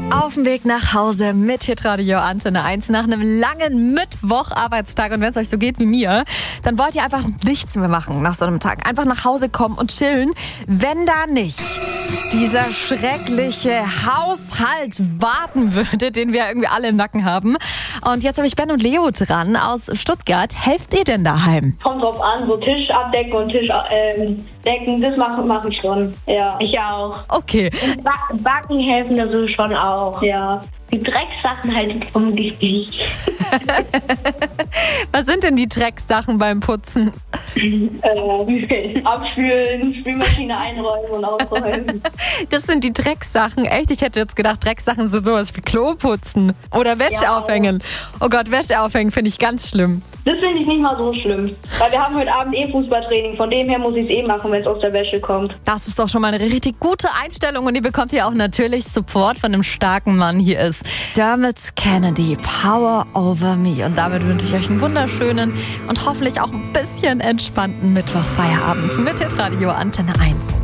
Auf dem Weg nach Hause mit Hitradio Antenne 1 nach einem langen Mittwocharbeitstag. Und wenn es euch so geht wie mir, dann wollt ihr einfach nichts mehr machen nach so einem Tag. Einfach nach Hause kommen und chillen. Wenn da nicht dieser schreckliche Haushalt warten würde, den wir irgendwie alle im Nacken haben. Und jetzt habe ich Ben und Leo dran aus Stuttgart. Helft ihr denn daheim? Kommt drauf an, so Tisch abdecken und Tisch decken, das mach ich schon. Ja, ich auch. Okay. Und Backen helfen da so schon auch, ja. Die Drecksachen halt vom Gesicht. Was sind denn die Drecksachen beim Putzen? Abspülen, Spülmaschine einräumen und ausräumen. Das sind die Drecksachen. Echt? Ich hätte jetzt gedacht, Drecksachen sind sowas wie Klo putzen oder Wäsche Ja. aufhängen. Oh Gott, Wäsche aufhängen finde ich ganz schlimm. Das finde ich nicht mal so schlimm. Weil wir haben heute Abend Fußballtraining. Von dem her muss ich es machen, wenn es aus der Wäsche kommt. Das ist doch schon mal eine richtig gute Einstellung und ihr bekommt hier auch natürlich Support von einem starken Mann. Hier ist Dermot Kennedy, Power Over Me. Und damit wünsche ich euch einen wunderschönen und hoffentlich auch ein bisschen entspannten Mittwochfeierabend mit Hitradio Antenne 1.